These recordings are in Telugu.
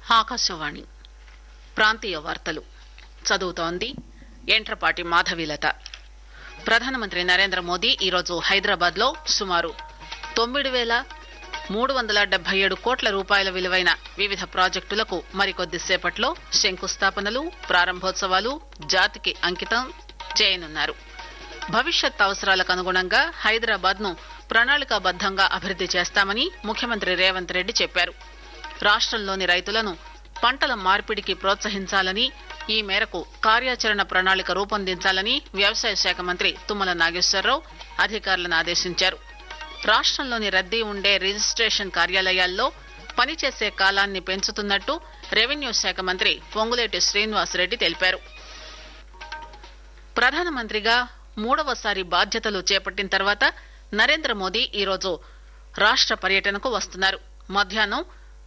ఆకాశవాణి ప్రాంతీయ వార్తలు చదువుతోంది ఎంట్రపాటి మాధవీలత. ప్రధానమంత్రి నరేంద్ర మోదీ ఈరోజు హైదరాబాద్ లో సుమారు 9,377 కోట్ల రూపాయల విలువైన వివిధ ప్రాజెక్టులకు మరికొద్ది సేపట్లో శంకుస్థాపనలు, ప్రారంభోత్సవాలు జాతికి అంకితం చేయనున్నారు. భవిష్యత్ అవసరాలకు అనుగుణంగా హైదరాబాద్ ను ప్రణాళికాబద్దంగా అభివృద్ది చేస్తామని ముఖ్యమంత్రి రేవంత్ రెడ్డి చెప్పారు. రాష్టంలోని రైతులను పంటల మార్పిడికి ప్రోత్సహించాలని, ఈ మేరకు కార్యాచరణ ప్రణాళిక రూపొందించాలని వ్యవసాయ శాఖ మంత్రి తుమ్మల నాగేశ్వరరావు అధికారులను ఆదేశించారు. రాష్టంలోని రద్దీ ఉండే రిజిస్టేషన్ కార్యాలయాల్లో పనిచేసే కాలాన్ని పెంచుతున్నట్టు రెవెన్యూ శాఖ మంత్రి పొంగులేటి శ్రీనివాసరెడ్డి తెలిపారు. ప్రధానమంత్రిగా మూడవసారి బాధ్యతలు చేపట్టిన తర్వాత నరేంద్ర మోదీ ఈరోజు రాష్ట పర్యటనకు వస్తున్నారు. మధ్యాహ్నం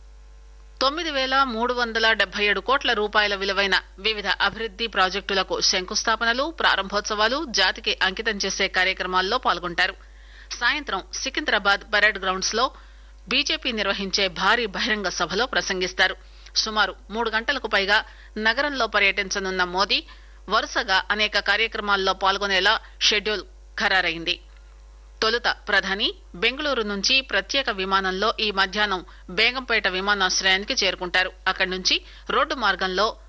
9,377 కోట్ల రూపాయల విలువైన వివిధ అభివృద్ది ప్రాజెక్టులకు శంకుస్థాపనలు, ప్రారంభోత్సవాలు జాతికి అంకితం చేసే కార్యక్రమాల్లో పాల్గొంటారు. సాయంత్రం సికింద్రాబాద్ పరేడ్ గ్రౌండ్స్ లో బీజేపీ నిర్వహించే భారీ బహిరంగ సభలో ప్రసంగిస్తారు. సుమారు 3 గంటలకు పైగా నగరంలో పర్యటించనున్న మోదీ వరుసగా అనేక కార్యక్రమాల్లో పాల్గొనేలా షెడ్యూల్ ఖరారైంది. తొలుత ప్రధాని బెంగళూరు నుంచి ప్రత్యేక విమానంలో ఈ మధ్యాహ్నం బేగంపేట విమానాశ్రయానికి చేరుకుంటారు. అక్కడి నుంచి రోడ్డు మార్గంలో